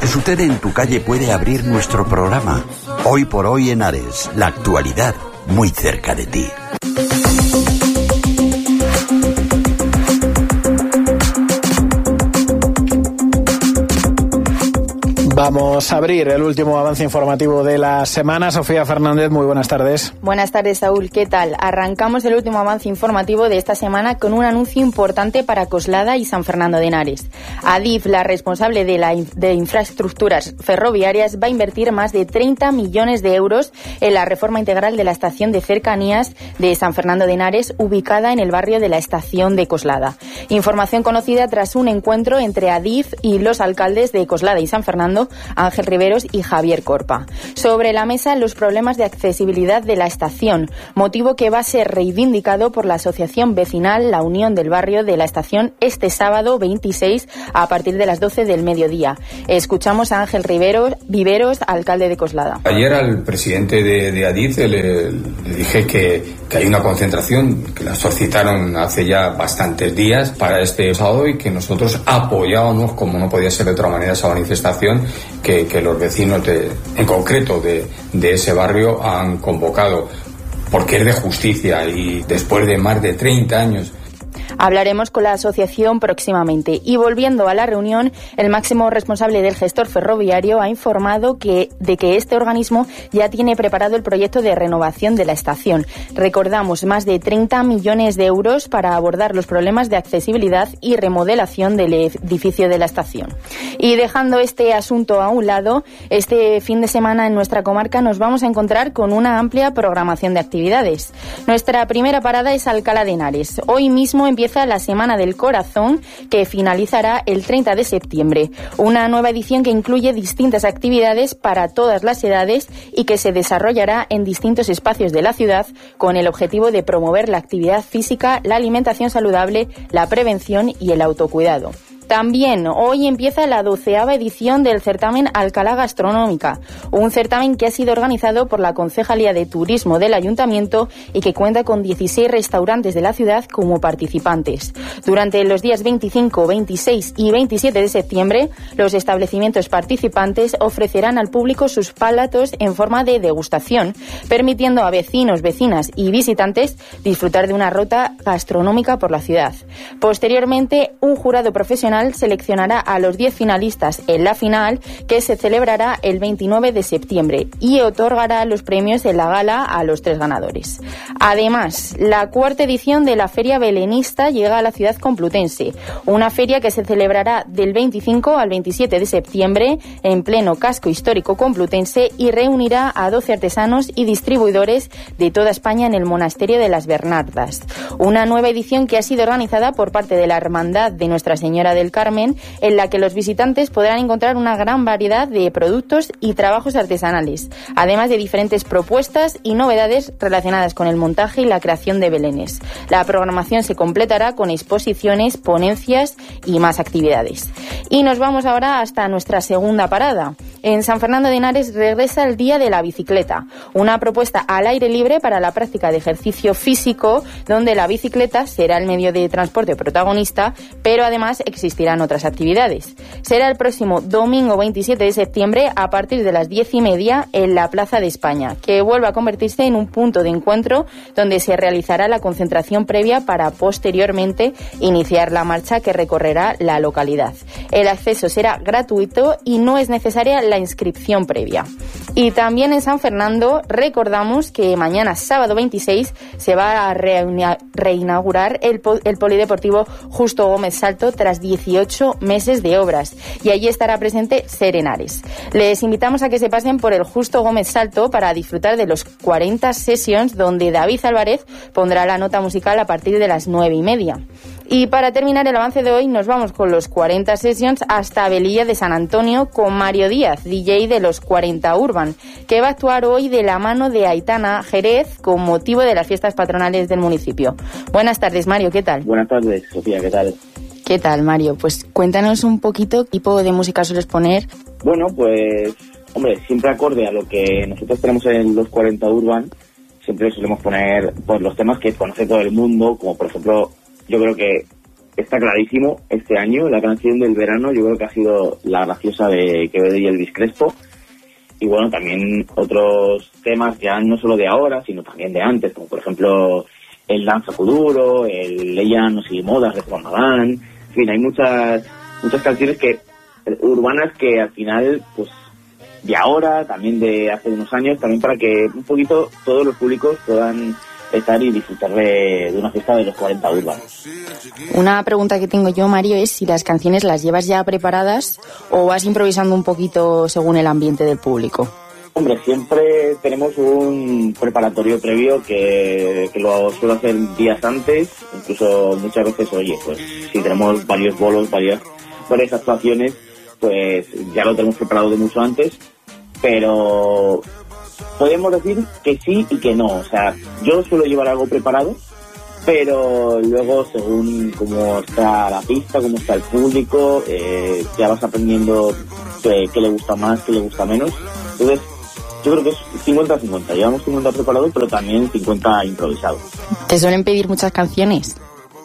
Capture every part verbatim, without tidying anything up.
Lo que sucede en tu calle puede abrir nuestro programa. Hoy por hoy en Ares, la actualidad muy cerca de ti. Vamos a abrir el último avance informativo de la semana. Sofía Fernández, muy buenas tardes. Buenas tardes, Saúl. ¿Qué tal? Arrancamos el último avance informativo de esta semana con un anuncio importante para Coslada y San Fernando de Henares. Adif, la responsable de, la, de infraestructuras ferroviarias, va a invertir más de treinta millones de euros en la reforma integral de la estación de cercanías de San Fernando de Henares, ubicada en el barrio de la estación de Coslada. Información conocida tras un encuentro entre Adif y los alcaldes de Coslada y San Fernando, Ángel Riveros y Javier Corpa. Sobre la mesa, los problemas de accesibilidad de la estación, motivo que va a ser reivindicado por la asociación vecinal La Unión del Barrio de la Estación este sábado veintiséis a partir de las doce del mediodía. Escuchamos a Ángel Riveros, Viveros, alcalde de Coslada. Ayer al presidente de, de Adif le, le dije que, que hay una concentración que la solicitaron hace ya bastantes días para este sábado y que nosotros apoyábamos, como no podía ser de otra manera, esa manifestación que, que los vecinos de, en concreto de, de ese barrio han convocado, porque es de justicia y después de más de treinta años. Hablaremos con la asociación próximamente. Y volviendo a la reunión, el máximo responsable del gestor ferroviario ha informado que, de que este organismo ya tiene preparado el proyecto de renovación de la estación. Recordamos, más de treinta millones de euros para abordar los problemas de accesibilidad y remodelación del edificio de la estación. Y dejando este asunto a un lado, este fin de semana en nuestra comarca nos vamos a encontrar con una amplia programación de actividades. Nuestra primera parada es Alcalá de Henares. Hoy mismo empieza la Semana del Corazón, que finalizará el treinta de septiembre. Una nueva edición que incluye distintas actividades para todas las edades y que se desarrollará en distintos espacios de la ciudad con el objetivo de promover la actividad física, la alimentación saludable, la prevención y el autocuidado. También hoy empieza la doceava edición del certamen Alcalá Gastronómica, un certamen que ha sido organizado por la Concejalía de Turismo del Ayuntamiento y que cuenta con dieciséis restaurantes de la ciudad como participantes. Durante los días veinticinco, veintiséis y veintisiete de septiembre, los establecimientos participantes ofrecerán al público sus platos en forma de degustación, permitiendo a vecinos, vecinas y visitantes disfrutar de una ruta gastronómica por la ciudad. Posteriormente, un jurado profesional seleccionará a los diez finalistas en la final, que se celebrará el veintinueve de septiembre, y otorgará los premios en la gala a los tres ganadores. Además, la cuarta edición de la Feria Belenista llega a la ciudad complutense, una feria que se celebrará del veinticinco al veintisiete de septiembre en pleno casco histórico complutense y reunirá a doce artesanos y distribuidores de toda España en el Monasterio de las Bernardas. Una nueva edición que ha sido organizada por parte de la Hermandad de Nuestra Señora del Carmen, en la que los visitantes podrán encontrar una gran variedad de productos y trabajos artesanales, además de diferentes propuestas y novedades relacionadas con el montaje y la creación de belenes. La programación se completará con exposiciones, ponencias y más actividades. Y nos vamos ahora hasta nuestra segunda parada. En San Fernando de Henares regresa el Día de la Bicicleta, una propuesta al aire libre para la práctica de ejercicio físico, donde la bicicleta será el medio de transporte protagonista, pero además existirán otras actividades. Será el próximo domingo veintisiete de septiembre a partir de las diez y media en la Plaza de España, que vuelve a convertirse en un punto de encuentro donde se realizará la concentración previa para posteriormente iniciar la marcha que recorrerá la localidad. El acceso será gratuito y no es necesaria la inscripción previa. Y también en San Fernando recordamos que mañana, sábado veintiséis, se va a reinaugurar el, po- el polideportivo Justo Gómez Salto tras dieciocho meses de obras, y allí estará presente Ser Henares. Les invitamos a que se pasen por el Justo Gómez Salto para disfrutar de los cuarenta Sessions, donde David Álvarez pondrá la nota musical a partir de las nueve y media. Y para terminar el avance de hoy nos vamos con los cuarenta Sessions hasta Velilla de San Antonio con Mario Díaz, D J de los cuarenta Urban, que va a actuar hoy de la mano de Aitana Jerez con motivo de las fiestas patronales del municipio. Buenas tardes, Mario, ¿qué tal? Buenas tardes, Sofía, ¿qué tal? ¿Qué tal, Mario? Pues cuéntanos un poquito qué tipo de música sueles poner. Bueno, pues, hombre, siempre acorde a lo que nosotros tenemos en los cuarenta Urban, siempre solemos poner pues los temas que conoce todo el mundo, como por ejemplo, yo creo que está clarísimo, este año la canción del verano yo creo que ha sido La Graciosa de Quevedo y Elvis Crespo. Y bueno, también otros temas ya no solo de ahora, sino también de antes, como por ejemplo el Danza Kuduro, el Ella no sigue modas de Juan Magán. En fin, hay muchas muchas canciones que urbanas que al final, pues de ahora, también de hace unos años, también para que un poquito todos los públicos puedan estar y disfrutar de, de una fiesta de los cuarenta urbanos. Una pregunta que tengo yo, Mario, es si las canciones las llevas ya preparadas o vas improvisando un poquito según el ambiente del público. Hombre, siempre tenemos un preparatorio previo que, que lo suelo hacer días antes, incluso muchas veces, oye, pues si tenemos varios bolos, varias, varias actuaciones, pues ya lo tenemos preparado de mucho antes, pero podemos decir que sí y que no. O sea, yo suelo llevar algo preparado, pero luego según cómo está la pista, cómo está el público, eh, ya vas aprendiendo qué, qué le gusta más, qué le gusta menos. Entonces, yo creo que es cincuenta cincuenta. Llevamos cincuenta preparados, pero también cincuenta improvisados. ¿Te suelen pedir muchas canciones?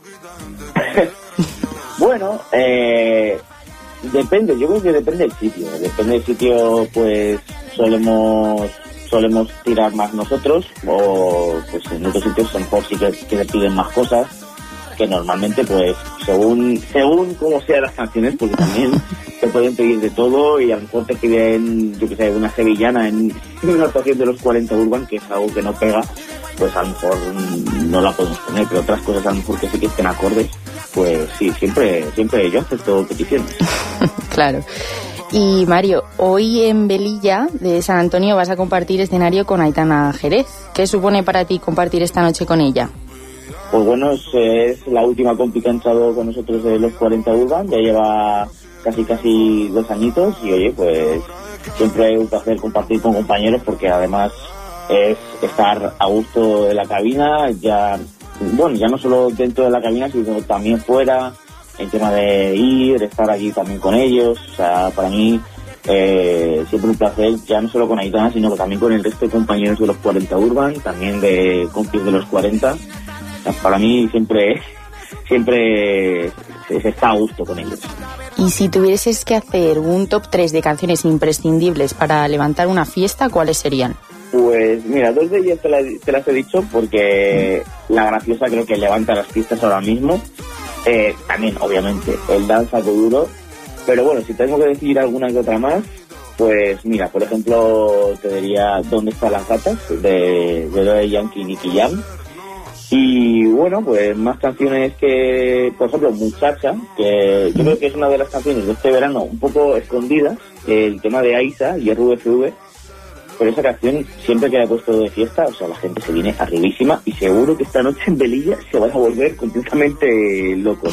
Bueno, eh, depende. Yo creo que depende del sitio. Depende del sitio, pues solemos solemos tirar más nosotros, o pues en otros sitios a lo mejor sí que, que le piden más cosas, que normalmente pues según según cómo sean las canciones, porque también te pueden pedir de todo, y a lo mejor te piden, yo que sé, una sevillana en una actuación de los cuarenta Urban, que es algo que no pega, pues a lo mejor no la podemos poner, pero otras cosas a lo mejor que sí que estén acordes, pues sí, siempre siempre yo acepto peticiones. Claro. Y Mario, hoy en Velilla de San Antonio vas a compartir escenario con Aitana Jerez. ¿Qué supone para ti compartir esta noche con ella? Pues bueno, es, es la última compi que ha entrado con nosotros de los cuarenta Urban, ya lleva casi casi dos añitos, y oye, pues siempre es un placer compartir con compañeros, porque además es estar a gusto en la cabina, ya bueno, ya no solo dentro de la cabina, sino también fuera, el tema de ir, estar allí también con ellos. O sea, para mí eh, siempre un placer, ya no solo con Aitana, sino también con el resto de compañeros de los cuarenta Urban, también de compis de los cuarenta. O sea, para mí siempre siempre se, se está a gusto con ellos. Y si tuvieses que hacer un top tres de canciones imprescindibles para levantar una fiesta, ¿cuáles serían? Pues mira, dos de ellas te, la, te las he dicho, porque La Graciosa creo que levanta las fiestas ahora mismo. Eh, también, obviamente, el Danza Kuduro. Pero bueno, si tengo que decir alguna que otra más, pues mira, por ejemplo, te diría ¿Dónde están las gatas? De, de Daddy Yankee y Nicky Jam. Y bueno, pues más canciones que, por ejemplo, Muchacha, que yo creo que es una de las canciones de este verano un poco escondidas, el tema de Aiza y R V F V. Pero esa canción, siempre que la he puesto de fiesta, o sea, la gente se viene arribísima, y seguro que esta noche en Velilla se van a volver completamente locos.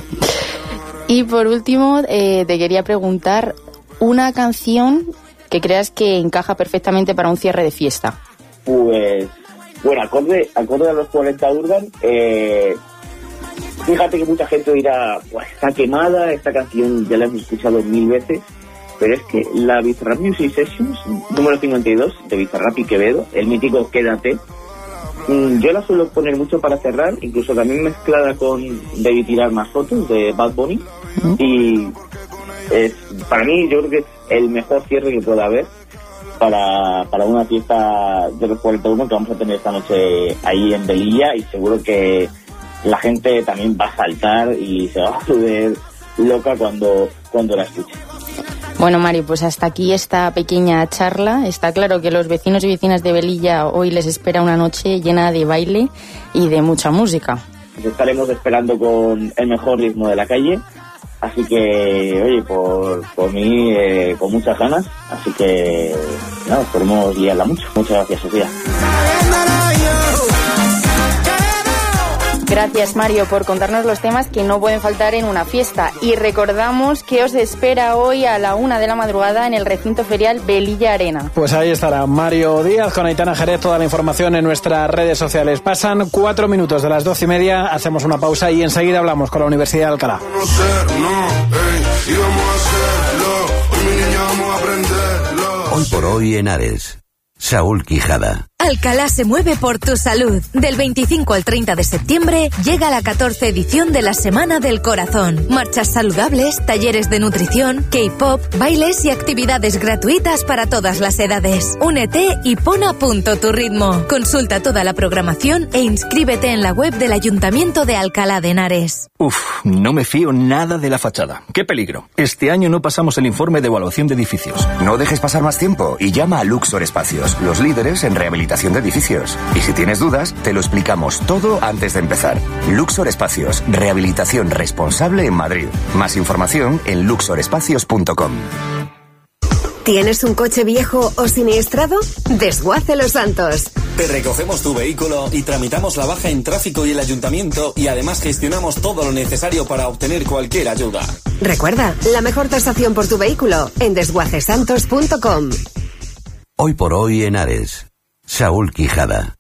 Y por último, eh, te quería preguntar una canción que creas que encaja perfectamente para un cierre de fiesta. Pues, bueno, acorde, acorde a los cuarenta Urban, eh, fíjate que mucha gente dirá, pues está quemada, esta canción ya la hemos escuchado mil veces. Pero es que la Bizarrap Music Sessions número cincuenta y dos de Bizarrap y Quevedo, el mítico Quédate, yo la suelo poner mucho para cerrar, incluso también mezclada con Debí tirar más fotos de Bad Bunny. Uh-huh. Y es, para mí yo creo que es el mejor cierre que pueda haber para, para una fiesta de los cuarenta y uno que vamos a tener esta noche ahí en Velilla, y seguro que la gente también va a saltar y se va a volver loca cuando, cuando la escuche. Bueno, Mario, pues hasta aquí esta pequeña charla. Está claro que los vecinos y vecinas de Velilla hoy les espera una noche llena de baile y de mucha música. Nos estaremos esperando con el mejor ritmo de la calle, así que, oye, por, por mí, eh, con muchas ganas, así que, nada, esperemos guiarla mucho. Muchas gracias, Sofía. Gracias, Mario, por contarnos los temas que no pueden faltar en una fiesta. Y recordamos que os espera hoy a la una de la madrugada en el recinto ferial Velilla Arena. Pues ahí estará Mario Díaz con Aitana Jerez. Toda la información en nuestras redes sociales. Pasan cuatro minutos de las doce y media. Hacemos una pausa y enseguida hablamos con la Universidad de Alcalá. Hoy por hoy en Ares, Saúl Quijada. Alcalá se mueve por tu salud. Del veinticinco al treinta de septiembre llega la catorce edición de la Semana del Corazón. Marchas saludables, talleres de nutrición, K-pop, bailes y actividades gratuitas para todas las edades. Únete y pon a punto tu ritmo. Consulta toda la programación e inscríbete en la web del Ayuntamiento de Alcalá de Henares. Uf, no me fío nada de la fachada. ¡Qué peligro! Este año no pasamos el informe de evaluación de edificios. No dejes pasar más tiempo y llama a Luxor Espacios, los líderes en rehabilitación de edificios. Y si tienes dudas, te lo explicamos todo antes de empezar. Luxor Espacios, rehabilitación responsable en Madrid. Más información en luxor espacios punto com. ¿Tienes un coche viejo o siniestrado? Desguace Los Santos. Te recogemos tu vehículo y tramitamos la baja en tráfico y el ayuntamiento, y además gestionamos todo lo necesario para obtener cualquier ayuda. Recuerda, la mejor tasación por tu vehículo en desguace santos punto com. Hoy por hoy en Ares. Saúl Quijada.